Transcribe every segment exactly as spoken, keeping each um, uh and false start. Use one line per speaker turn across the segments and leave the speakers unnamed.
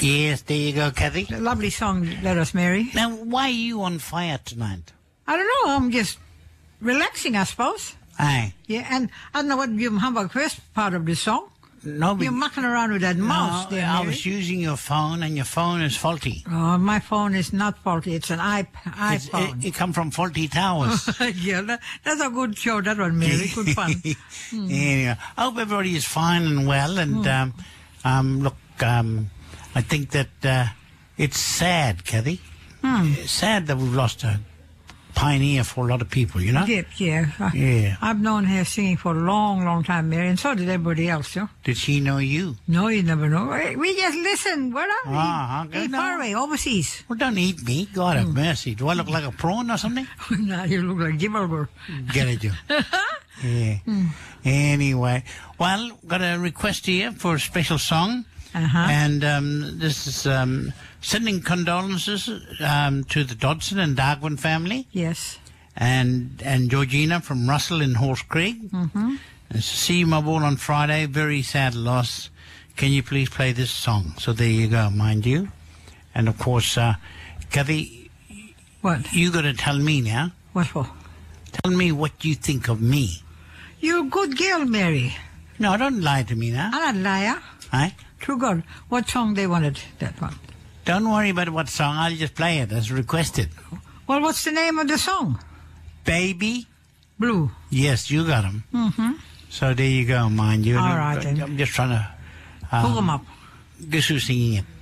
Yes, there you go, Kathy.
A lovely song, Let Us Marry.
Now, why are you on fire tonight?
I don't know. I'm just relaxing, I suppose.
Aye.
Yeah, and I don't know what you have a first part of the song.
No,
You're mucking around with that mouse
no,
there,
I
Mary.
was using your phone, and your phone is faulty.
Oh, my phone is not faulty. It's an iP-
It's,
iPhone.
it, it come from faulty towers.
yeah, that, that's a good show, that one, Mary. Good fun.
mm. Anyway, I hope everybody is fine and well. And
Mm.
um, um, look, um, I think that uh, it's sad, Kathy.
Mm.
It's sad that we've lost a pioneer for a lot of people, you know?
Yeah, yeah. I,
Yeah.
I've known her singing for a long, long time, Mary, and so did everybody else, you know.
Did she know you?
No, you never know. We- We just listen. Where are we?
Ah,
Hey,
good.
far away, overseas.
Well, don't eat me. God
Hmm.
have mercy. Do I look like a prawn or something?
Now you look like Gibbelber.
Get it, you. Yeah.
Hmm.
Anyway, well, got a request here for a special song.
Uh-huh.
And um, this is um, sending condolences um, to the Dodson and Darwin family.
Yes.
And and Georgina from Russell in Horse Creek.
Mm-hmm.
And to see my ball on Friday, very sad loss. Can you please play this song? So there you go, mind you. And of course, uh, Kathy,
What?
you got to tell me now.
What for?
Tell me what you think of me.
You're a good girl, Mary.
No, don't lie to me now.
I'm not a liar.
Aye?
True God. What song they wanted, that one?
Don't worry about what song. I'll just play it as requested.
Well, what's the name of the song?
Baby.
Blue.
Yes, you got him.
Mm-hmm.
So there you go, mind you.
All
I'm,
right, then.
I'm just trying to... Um,
Hook 'em up.
Guess who's singing it?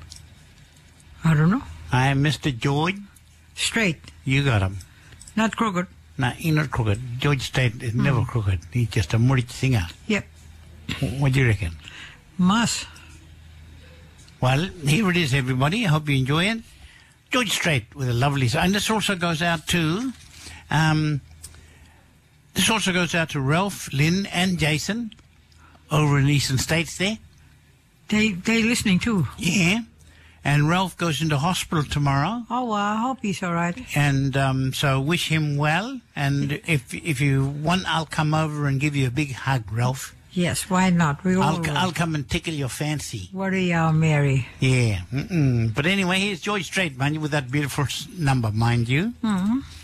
I don't know.
I am Mister George.
Straight.
You got him.
Not crooked.
No, he's not crooked. George Strait is
Hmm.
never crooked. He's just a Murich singer.
Yep.
What do you reckon?
Mas.
Well, here it is, everybody. I hope you enjoy it. George Strait with a lovely song. And this also goes out to... Um, this also goes out to Ralph, Lynn, and Jason over in Eastern States there.
They they listening too.
Yeah. And Ralph goes into hospital tomorrow.
Oh, well, I hope he's all right.
And um, so wish him well. And if if you want, I'll come over and give you a big hug, Ralph.
Yes, why not? We all
I'll,
will.
I'll come and tickle your fancy.
Worry our Mary.
Yeah. Mm-mm. But anyway, here's George Strait, man, with that beautiful s- number, mind you.
Mm-hmm.